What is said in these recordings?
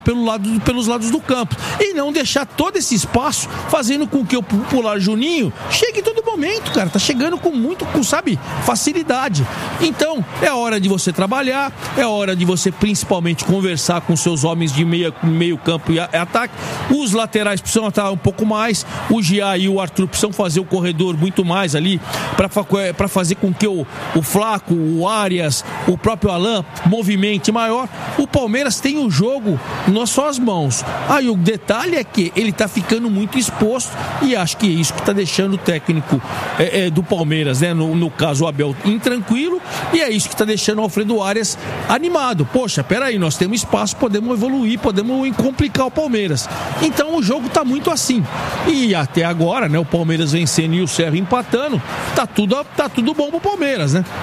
pelos lados do campo e não deixar todo esse espaço, fazendo com que o popular Juninho chegue em todo momento, cara, tá chegando com facilidade. Então é hora de você trabalhar, é hora de você principalmente conversar com seus homens de meio campo e ataque. Os laterais precisam estar um pouco mais, o Gia e o Arthur precisam fazer o corredor muito mais ali para fazer com que o Flaco, o Arias, o próprio Alan movimente maior. O Palmeiras tem o jogo nas suas mãos. Aí o detalhe é que ele está ficando muito exposto e acho que é isso que está deixando o técnico do Palmeiras, né? No caso o Abel, intranquilo, e é isso que está deixando o Alfredo Arias animado. Poxa, peraí, nós temos espaço, podemos evoluir, podemos complicar o Palmeiras. Então o jogo está muito assim. E até agora, né? O Palmeiras vencendo e o Cerro empatando, tá tudo bom pro Palmeiras, né?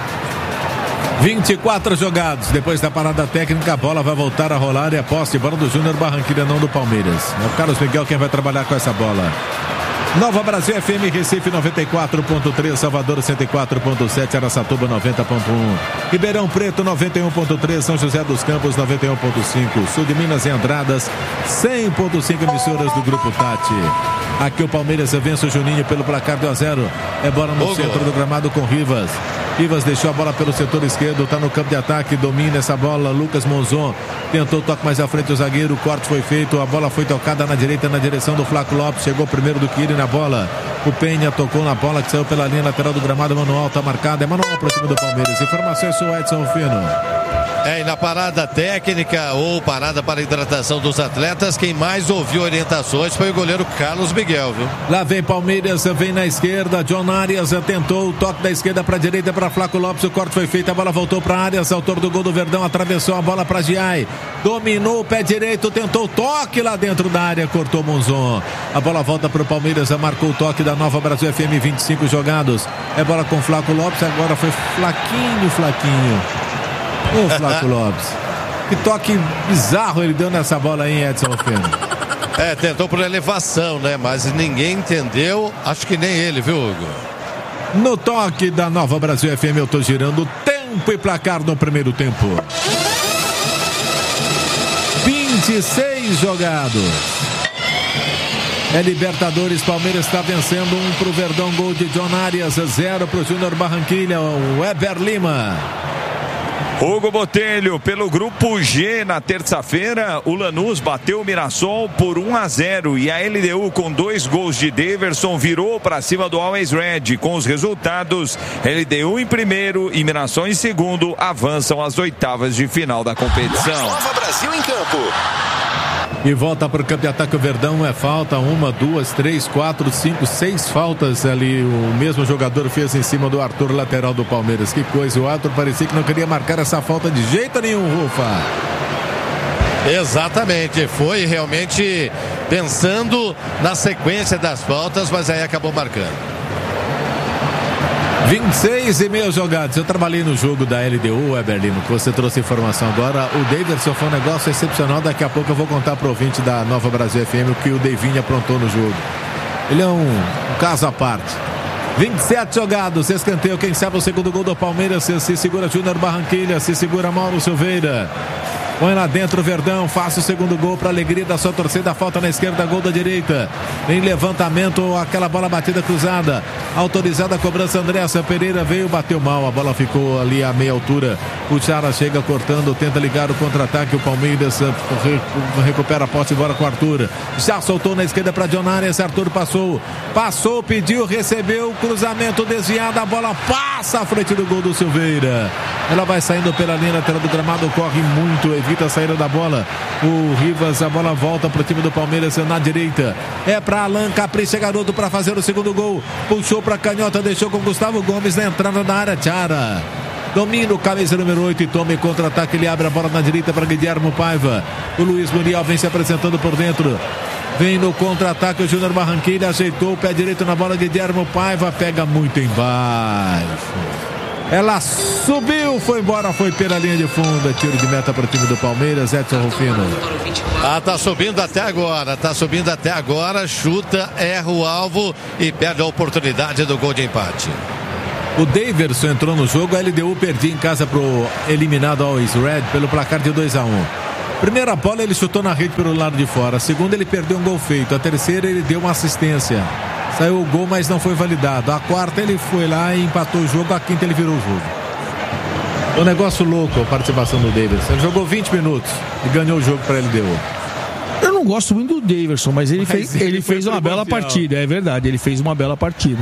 24 jogados. Depois da parada técnica, a bola vai voltar a rolar e a posse de bola do Júnior Barranquilla, não do Palmeiras. É o Carlos Miguel quem vai trabalhar com essa bola. Nova Brasil FM, Recife 94.3, Salvador 104.7, Araçatuba 90.1, Ribeirão Preto 91.3, São José dos Campos 91.5, Sul de Minas e Andradas 100.5 emissoras do Grupo Tati. Aqui o Palmeiras vence o Juninho pelo placar de 1-0. É bola no centro do gramado com Rivas. Rivas deixou a bola pelo setor esquerdo, está no campo de ataque, domina essa bola, Lucas Monzon tentou toque mais à frente o zagueiro, o corte foi feito, a bola foi tocada na direita, na direção do Flaco Lopes, chegou primeiro do que ele na bola, o Penha tocou na bola que saiu pela linha lateral do gramado, manual está marcado, é manual para o time do Palmeiras. Informações com o Edson Fino. E na parada técnica ou parada para hidratação dos atletas, quem mais ouviu orientações foi o goleiro Carlos Miguel, viu? Lá vem Palmeiras, vem na esquerda, John Arias tentou o toque da esquerda para a direita para Flaco Lopes, o corte foi feito, a bola voltou para Arias, autor do gol do Verdão, atravessou a bola para Giai, dominou o pé direito, tentou o toque lá dentro da área, cortou Monzon, a bola volta para o Palmeiras, marcou o toque da Nova Brasil FM, 25 jogados, é bola com Flaco Lopes, agora foi Flaquinho. Ô, Flaco Lopes, que toque bizarro ele deu nessa bola aí, Edson Feno. Tentou por elevação, né? Mas ninguém entendeu, acho que nem ele, viu, Hugo? No toque da Nova Brasil FM, eu tô girando tempo e placar no primeiro tempo. 26 jogados. É Libertadores, Palmeiras está vencendo 1 pro Verdão, gol de John Arias, 0 pro Júnior Barranquilla, o Weber Lima. Hugo Botelho, pelo grupo G, na terça-feira, o Lanús bateu o Mirassol por 1-0 e a LDU, com 2 gols de Daverson, virou para cima do Always Red. Com os resultados, LDU em primeiro e Mirassol em segundo avançam às oitavas de final da competição. Nova Brasil em campo. E volta para o campo de ataque o Verdão, é falta, 1, 2, 3, 4, 5, 6 faltas ali, o mesmo jogador fez em cima do Arthur, lateral do Palmeiras. Que coisa, o Arthur parecia que não queria marcar essa falta de jeito nenhum, Rufa. Exatamente, foi realmente pensando na sequência das faltas, mas aí acabou marcando. 26,5 jogados. Eu trabalhei no jogo da LDU, Eberlino, que você trouxe informação agora. O Daverson foi um negócio excepcional. Daqui a pouco eu vou contar para o ouvinte da Nova Brasil FM o que o Davinho aprontou no jogo. Ele é um caso à parte. 27 jogados, escanteio, quem sabe o segundo gol do Palmeiras. Se segura Júnior Barranquilla, se segura Mauro Silveira. Põe lá dentro o Verdão, faz o segundo gol para alegria da sua torcida, falta na esquerda, gol da direita. Em levantamento, aquela bola batida cruzada, autorizada a cobrança, Andressa Pereira veio, bateu mal, a bola ficou ali a meia altura. O Chara chega cortando, tenta ligar o contra-ataque, o Palmeiras recupera a posse, embora com o Arthur. Já soltou na esquerda para John Arias, Arthur passou, pediu, recebeu, cruzamento desviado, a bola passa à frente do gol do Silveira. Ela vai saindo pela linha lateral do gramado, corre muito, evita a saída da bola. O Rivas, a bola volta para o time do Palmeiras na direita. É para Alan, capricha garoto para fazer o segundo gol. Puxou para canhota, deixou com Gustavo Gomes na entrada da área. Chara domina o camisa número 8 e toma em contra-ataque. Ele abre a bola na direita para Guilherme Paiva. O Luiz Muriel vem se apresentando por dentro. Vem no contra-ataque o Júnior Barranquilla, ajeitou o pé direito na bola. Guilherme Paiva pega muito embaixo. Ela subiu, foi embora, foi pela linha de fundo. Tiro de meta para o time do Palmeiras, Edson Rufino. Tá subindo até agora, chuta, erra o alvo e perde a oportunidade do gol de empate. O Daverson entrou no jogo, a LDU perdia em casa pro eliminado Always Red pelo placar de 2-1. Primeira bola ele chutou na rede pelo lado de fora. A segunda ele perdeu um gol feito. A terceira ele deu uma assistência. Saiu o gol, mas não foi validado. A quarta ele foi lá e empatou o jogo. A quinta ele virou o jogo. Um negócio louco a participação do Davidson. Ele jogou 20 minutos e ganhou o jogo para a LDU. Eu não gosto muito do Davidson, mas ele fez uma bela partida. É verdade, ele fez uma bela partida.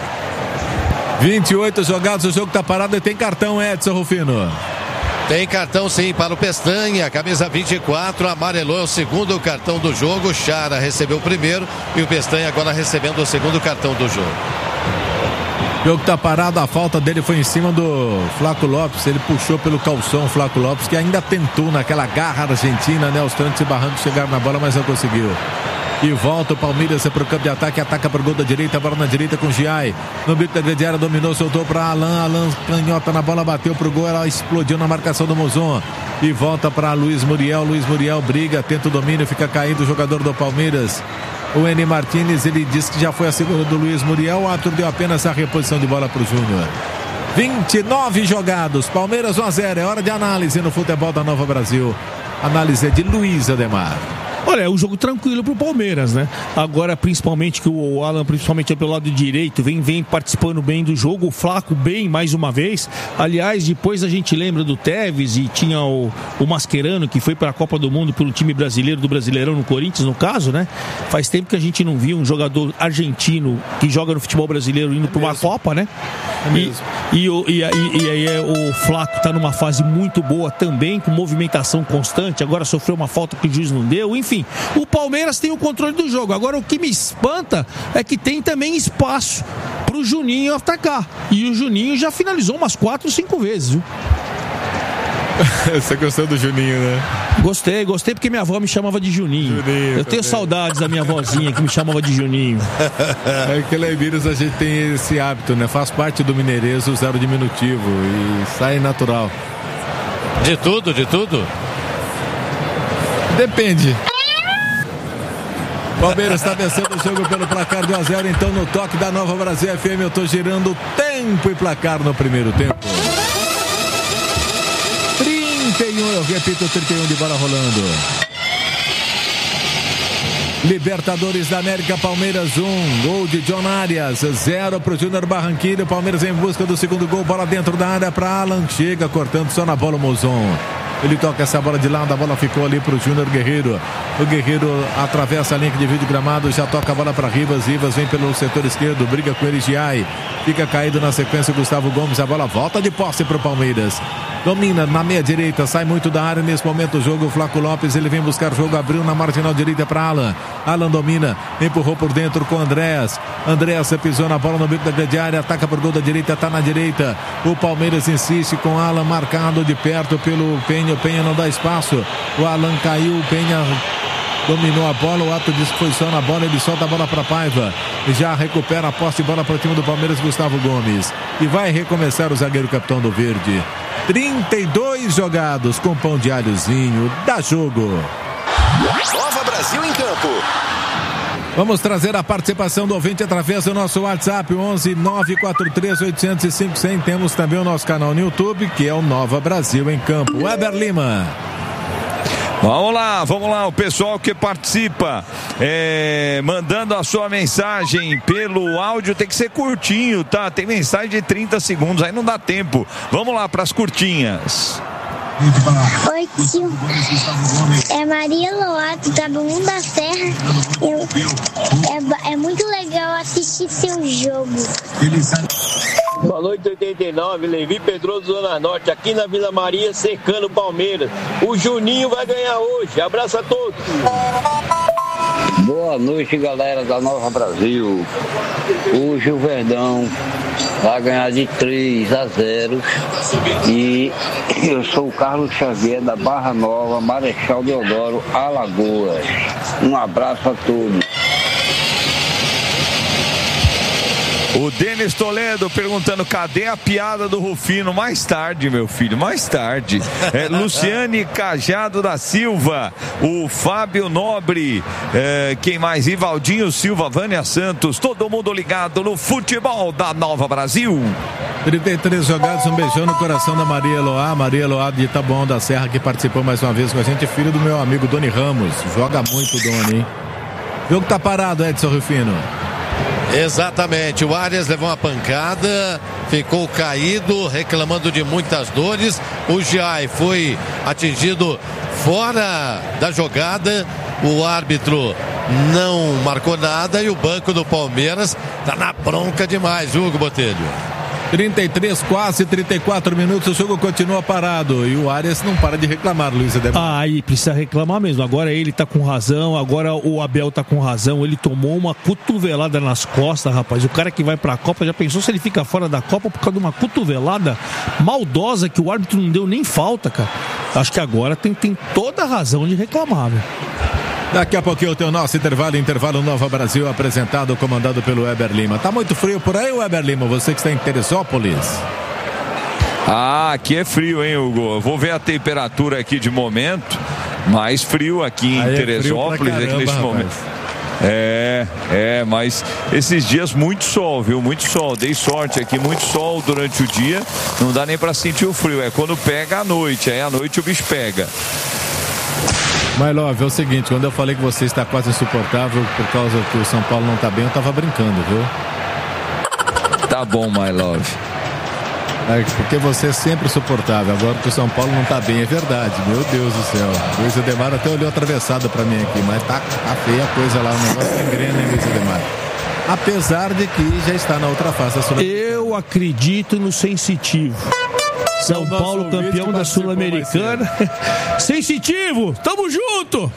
28 jogados, o jogo tá parado e tem cartão, Edson Rufino. Tem cartão sim para o Pestanha, camisa 24, amarelou, é o segundo cartão do jogo. Chara recebeu o primeiro e o Pestanha agora recebendo o segundo cartão do jogo. O jogo tá parado, a falta dele foi em cima do Flaco Lopes. Ele puxou pelo calção o Flaco Lopes, que ainda tentou naquela garra argentina, né? Os trancos e barrancos chegaram na bola, mas não conseguiu. E volta o Palmeiras para o campo de ataque, ataca para o gol da direita, a bola na direita com o Giai. No bico da grande área, dominou, soltou para Alan canhota na bola, bateu para o gol, ela explodiu na marcação do Mozon. E volta para Luiz Muriel briga, tenta o domínio, fica caído o jogador do Palmeiras. O Eni Martínez, ele disse que já foi a segunda do Luiz Muriel, o árbitro deu apenas a reposição de bola para o Júnior. 29 jogados, Palmeiras 1-0, é hora de análise no futebol da Nova Brasil. Análise é de Luiz Ademar. Olha, é um jogo tranquilo pro Palmeiras, né? Agora, principalmente que o Alan, principalmente pelo lado direito, vem participando bem do jogo, o Flaco bem mais uma vez. Aliás, depois a gente lembra do Tevez e tinha o Mascherano, que foi para a Copa do Mundo pelo time brasileiro, do Brasileirão no Corinthians, no caso, né? Faz tempo que a gente não viu um jogador argentino que joga no futebol brasileiro indo para uma Copa, né? E aí o Flaco tá numa fase muito boa também, com movimentação constante. Agora sofreu uma falta que o juiz não deu. Enfim, o Palmeiras tem o controle do jogo. Agora o que me espanta é que tem também espaço pro Juninho atacar. E o Juninho já finalizou umas 4 ou 5 vezes, viu? Você gostou do Juninho, né? Gostei porque minha avó me chamava de Juninho. Eu tenho saudades da minha avózinha que me chamava de Juninho. É que lá em Minas a gente tem esse hábito, né? Faz parte do mineirês usar o diminutivo e sai natural. De tudo? Depende. Palmeiras está vencendo o jogo pelo placar de 1-0. Então no toque da Nova Brasil FM eu tô girando tempo e placar no primeiro tempo. 31, eu repito, 31 de bola rolando. Libertadores da América, Palmeiras 1, gol de John Arias, 0 pro Júnior Barranquilla. Palmeiras em busca do segundo gol, bola dentro da área para Alan, chega cortando só na bola o Mozon. Ele toca essa bola de lado, a bola ficou ali pro Júnior Guerreiro. O Guerreiro atravessa a linha de vídeo gramado, já toca a bola para Rivas. Rivas vem pelo setor esquerdo, briga com ele, Giai. Fica caído na sequência o Gustavo Gomes, a bola volta de posse pro Palmeiras. Domina na meia direita, sai muito da área nesse momento o jogo. O Flaco Lopes, ele vem buscar jogo, abriu na marginal direita para Alan. Alan domina, empurrou por dentro com Andréas. Andréas pisou na bola no bico da grande área, ataca por gol da direita, tá na direita. O Palmeiras insiste com Alan marcado de perto pelo Penha. O Penha não dá espaço. O Alan caiu, o Penha dominou a bola, o ato disse que foi só na bola, ele solta a bola para Paiva, já recupera a posse de bola para o time do Palmeiras, Gustavo Gomes, e vai recomeçar o zagueiro capitão do Verde. 32 jogados com pão de alhozinho, dá jogo. Nova Brasil em campo. Vamos trazer a participação do ouvinte através do nosso WhatsApp 11 943 805 100. Temos também o nosso canal no YouTube, que é o Nova Brasil em Campo. Weber Lima. Vamos lá, o pessoal que participa, mandando a sua mensagem pelo áudio, tem que ser curtinho, tá? Tem mensagem de 30 segundos, aí não dá tempo. Vamos lá para as curtinhas. Oi, tio. É Maria Loato, da Bum da Serra. É muito legal assistir seu jogo. Boa noite, 89, Levi Pedroso, Zona Norte, aqui na Vila Maria, secando o Palmeiras. O Juninho vai ganhar hoje. Abraço a todos. Boa noite, galera da Nova Brasil. Hoje o Verdão vai ganhar de 3-0. E eu sou o Carlos Xavier, da Barra Nova, Marechal Deodoro, Alagoas. Um abraço a todos. O Denis Toledo perguntando, cadê a piada do Rufino? Mais tarde, meu filho, mais tarde. Luciane Cajado da Silva, o Fábio Nobre, quem mais? Ivaldinho Silva, Vânia Santos, todo mundo ligado no futebol da Nova Brasil. 33 jogados, um beijão no coração da Maria Eloá de Taboão da Serra, que participou mais uma vez com a gente, filho do meu amigo Doni Ramos. Joga muito, Doni, hein? O jogo tá parado, Edson Rufino. Exatamente, o Arias levou uma pancada, ficou caído, reclamando de muitas dores. O Giai foi atingido fora da jogada, o árbitro não marcou nada e o banco do Palmeiras tá na bronca demais, Hugo Botelho. 33, quase 34 minutos, o jogo continua parado e o Arias não para de reclamar, Luiz Ademar. Aí precisa reclamar mesmo, agora ele tá com razão, agora o Abel tá com razão, ele tomou uma cotovelada nas costas, rapaz, o cara que vai pra Copa, já pensou se ele fica fora da Copa por causa de uma cotovelada maldosa que o árbitro não deu nem falta, cara. Acho que agora tem toda a razão de reclamar, velho. Daqui a pouquinho tem o nosso intervalo Nova Brasil, apresentado, comandado pelo Weber Lima. Tá muito frio por aí, Weber Lima? Você que está em Teresópolis. Aqui é frio, hein, Hugo? Eu vou ver a temperatura aqui de momento. Mais frio aqui em Teresópolis, caramba, aqui neste momento. Mas esses dias muito sol, viu? Muito sol. Dei sorte aqui, muito sol durante o dia. Não dá nem pra sentir o frio. É quando pega à noite. Aí à noite o bicho pega. Mas, Love, é o seguinte, quando eu falei que você está quase insuportável por causa que o São Paulo não está bem, eu estava brincando, viu? Tá bom, my love. Porque você é sempre insuportável. Agora que o São Paulo não está bem, é verdade. Meu Deus do céu. Luiz Ademar até olhou atravessado para mim aqui, mas tá feia a coisa lá, o negócio tá engrena, hein, Luiz Ademar? Apesar de que já está na outra face da Sul-Americana. Eu acredito no sensitivo. São Paulo campeão da Sul-Americana. Sensitivo, tamo junto!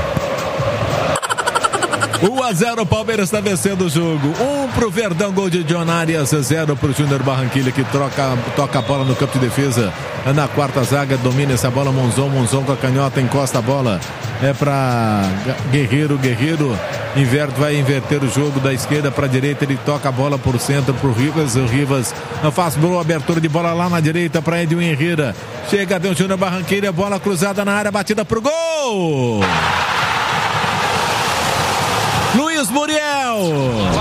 1-0, o Palmeiras está vencendo o jogo. 1 pro Verdão, gol de John Arias, 0 pro Júnior Barranquilla, que toca a bola no campo de defesa. Na quarta zaga, domina essa bola, Monzon com a canhota, encosta a bola. É para Guerreiro vai inverter o jogo da esquerda para a direita, ele toca a bola por centro pro Rivas, o Rivas faz boa abertura de bola lá na direita para Edwin Herrera. Chega, vem o Júnior Barranquilla, bola cruzada na área, batida pro gol! Luiz Muriel!